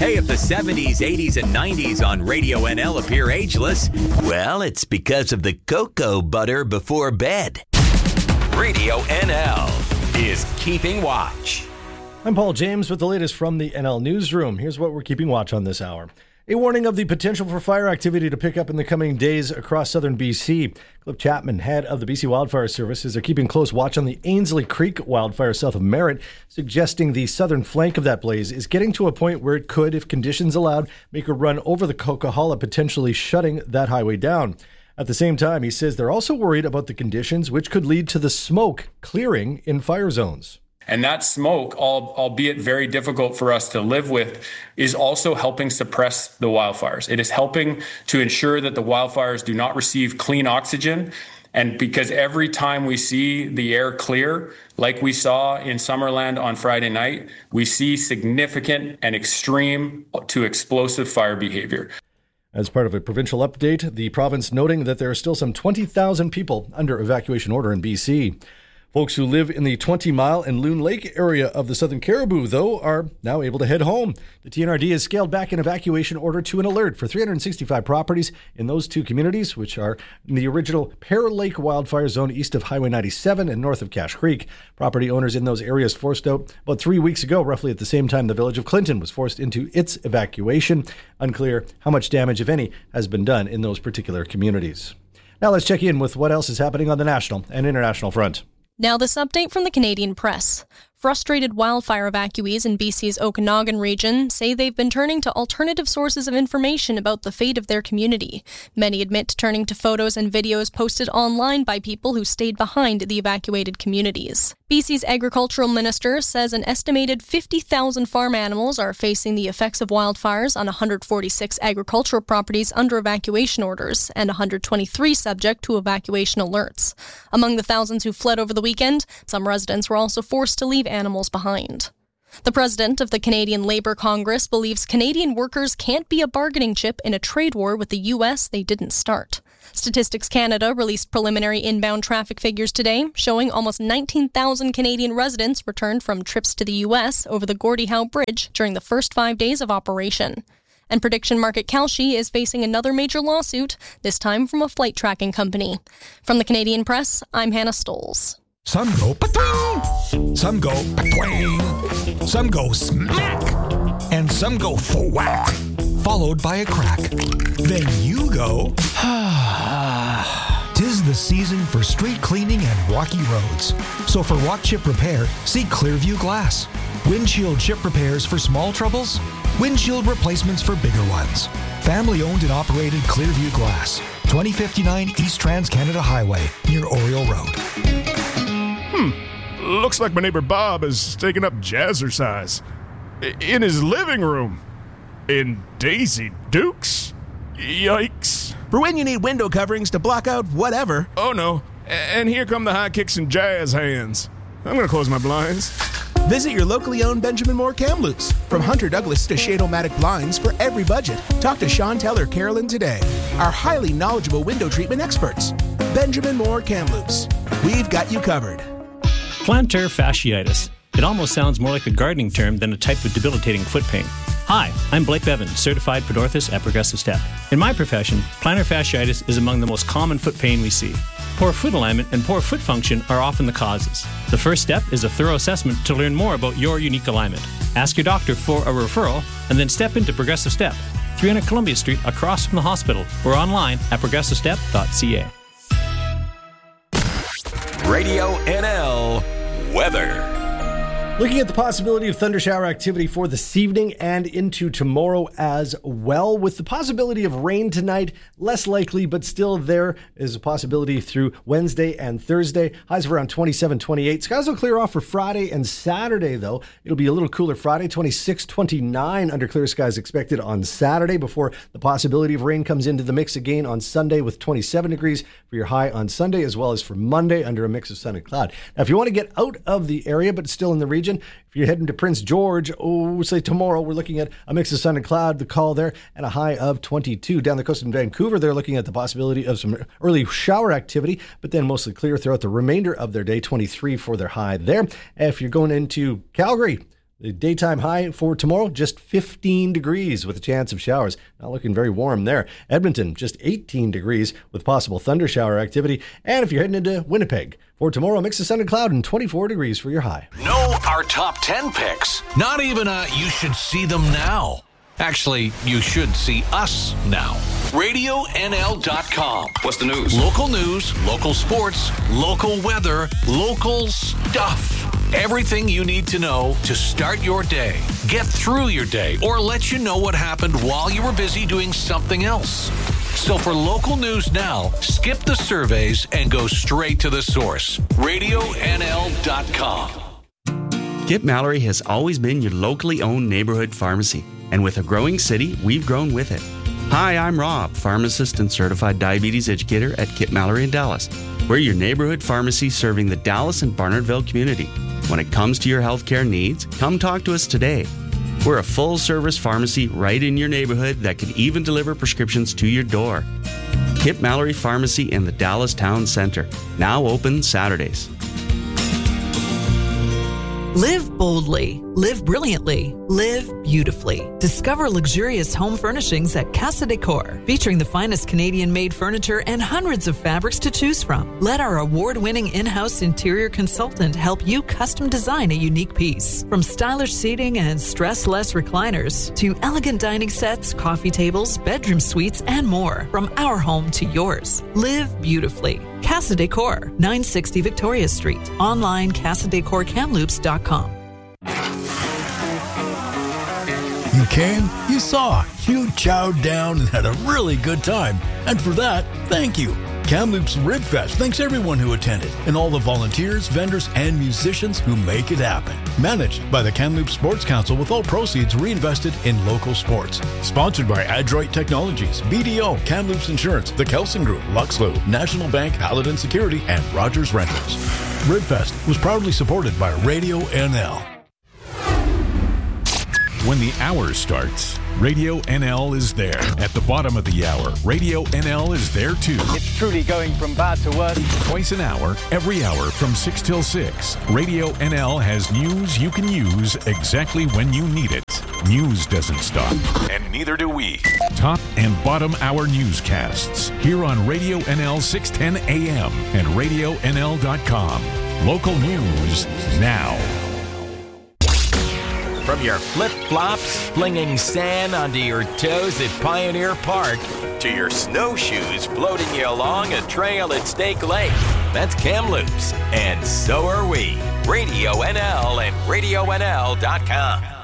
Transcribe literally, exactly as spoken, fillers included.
Hey, if the seventies, eighties, and nineties on Radio N L appear ageless, well, it's because of the cocoa butter before bed. Radio N L is Keeping Watch. I'm Paul James with the latest from the N L Newsroom. Here's what we're keeping watch on this hour. A warning of the potential for fire activity to pick up in the coming days across southern B C. Cliff Chapman, head of the B C Wildfire Services, are keeping close watch on the Ainslie Creek wildfire south of Merritt, suggesting the southern flank of that blaze is getting to a point where it could, if conditions allowed, make a run over the Coquihalla, potentially shutting that highway down. At the same time, he says they're also worried about the conditions which could lead to the smoke clearing in fire zones. And that smoke, albeit very difficult for us to live with, is also helping suppress the wildfires. It is helping to ensure that the wildfires do not receive clean oxygen. And because every time we see the air clear, like we saw in Summerland on Friday night, we see significant and extreme to explosive fire behavior. As part of a provincial update, the province noting that there are still some twenty thousand people under evacuation order in B C. Folks who live in the twenty mile and Loon Lake area of the Southern Cariboo, though, are now able to head home. The T N R D has scaled back an evacuation order to an alert for three hundred sixty-five properties in those two communities, which are in the original Pear Lake wildfire zone east of Highway ninety-seven and north of Cache Creek. Property owners in those areas forced out about three weeks ago, roughly at the same time the village of Clinton was forced into its evacuation. Unclear how much damage, if any, has been done in those particular communities. Now let's check in with what else is happening on the national and international front. Now this update from the Canadian Press. Frustrated wildfire evacuees in B C's Okanagan region say they've been turning to alternative sources of information about the fate of their community. Many admit to turning to photos and videos posted online by people who stayed behind the evacuated communities. B C's agricultural minister says an estimated fifty thousand farm animals are facing the effects of wildfires on one hundred forty-six agricultural properties under evacuation orders and one hundred twenty-three subject to evacuation alerts. Among the thousands who fled over the weekend, some residents were also forced to leave animals behind. The president of the Canadian Labour Congress believes Canadian workers can't be a bargaining chip in a trade war with the U S they didn't start. Statistics Canada released preliminary inbound traffic figures today, showing almost nineteen thousand Canadian residents returned from trips to the U S over the Gordie Howe Bridge during the first five days of operation. And prediction market Kalshi is facing another major lawsuit, this time from a flight tracking company. From the Canadian Press, I'm Hannah Stoles. Some go pa-twing, some go pa-twing, some go smack, and some go thwack, followed by a crack. Then you go, ah. Tis the season for street cleaning and rocky roads. So for rock chip repair, see Clearview Glass. Windshield chip repairs for small troubles, windshield replacements for bigger ones. Family owned and operated Clearview Glass, twenty fifty-nine East Trans-Canada Highway, near Oriole Road. Hmm, looks like my neighbor Bob is taking up jazzercise. In his living room. In Daisy Dukes? Yikes. For when you need window coverings to block out whatever. Oh no, and here come the high kicks and jazz hands. I'm gonna close my blinds. Visit your locally owned Benjamin Moore Kamloops. From Hunter Douglas to Shade-O-Matic blinds for every budget. Talk to Chantel or Carolyn today. Our highly knowledgeable window treatment experts. Benjamin Moore Kamloops. We've got you covered. Plantar fasciitis. It almost sounds more like a gardening term than a type of debilitating foot pain. Hi, I'm Blake Bevan, certified podorthist at Progressive Step. In my profession, plantar fasciitis is among the most common foot pain we see. Poor foot alignment and poor foot function are often the causes. The first step is a thorough assessment to learn more about your unique alignment. Ask your doctor for a referral and then step into Progressive Step, three hundred Columbia Street across from the hospital, or online at progressive step dot c a. Radio N L weather. Looking at the possibility of thundershower activity for this evening and into tomorrow as well, with the possibility of rain tonight, less likely, but still there is a possibility through Wednesday and Thursday. Highs of around twenty-seven, twenty-eight. Skies will clear off for Friday and Saturday, though. It'll be a little cooler Friday, twenty-six, twenty-nine under clear skies expected on Saturday, before the possibility of rain comes into the mix again on Sunday with twenty-seven degrees for your high on Sunday, as well as for Monday under a mix of sun and cloud. Now, if you want to get out of the area but still in the region, if you're heading to Prince George, oh, say tomorrow, we're looking at a mix of sun and cloud, the call there, and a high of twenty-two. Down the coast in Vancouver, they're looking at the possibility of some early shower activity, but then mostly clear throughout the remainder of their day, twenty-three for their high there. If you're going into Calgary, The daytime high for tomorrow, just fifteen degrees with a chance of showers. Not looking very warm there. Edmonton, just eighteen degrees with possible thunder shower activity. And if you're heading into Winnipeg, for tomorrow, mix of sun and cloud and twenty-four degrees for your high. Know our top ten picks. Not even a you should see them now. Actually, you should see us now. radio N L dot com. What's the news? Local news, local sports, local weather, local stuff. Everything you need to know to start your day, get through your day, or let you know what happened while you were busy doing something else. So for local news now, skip the surveys and go straight to the source. radio N L dot com. Kip Mallory has always been your locally owned neighborhood pharmacy. And with a growing city, we've grown with it. Hi, I'm Rob, pharmacist and certified diabetes educator at Kip Mallory in Dallas. We're your neighborhood pharmacy serving the Dallas and Barnardville community. When it comes to your healthcare needs, come talk to us today. We're a full-service pharmacy right in your neighborhood that can even deliver prescriptions to your door. Kip Mallory Pharmacy in the Dallas Town Center, now open Saturdays. Live boldly, live brilliantly, live beautifully. Discover luxurious home furnishings at Casa Decor, featuring the finest Canadian-made furniture and hundreds of fabrics to choose from. Let our award-winning in-house interior consultant help you custom design a unique piece. From stylish seating and stress-less recliners to elegant dining sets, coffee tables, bedroom suites, and more. From our home to yours. Live beautifully. Casa Decor, nine sixty Victoria Street. Online, casa decor kamloops dot com. You came, you saw, you chowed down and had a really good time. And for that, thank you. Kamloops Rib Fest thanks everyone who attended and all the volunteers, vendors, and musicians who make it happen. Managed by the Kamloops Sports Council with all proceeds reinvested in local sports. Sponsored by Adroit Technologies, B D O, Kamloops Insurance, the Kelson Group, Luxlow, National Bank, Paladin Security, and Rogers Rentals. Rib Fest was proudly supported by Radio N L. When the hour starts, Radio N L is there. At the bottom of the hour, Radio N L is there too. It's truly going from bad to worse. Twice an hour, every hour from six till six. Radio N L has news you can use exactly when you need it. News doesn't stop, and neither do we. Top and bottom hour newscasts here on Radio N L six ten A M and radio N L dot com. Local news now. From your flip-flops flinging sand onto your toes at Pioneer Park to your snowshoes floating you along a trail at Stake Lake, that's Kamloops, and so are we. Radio N L and radio N L dot com.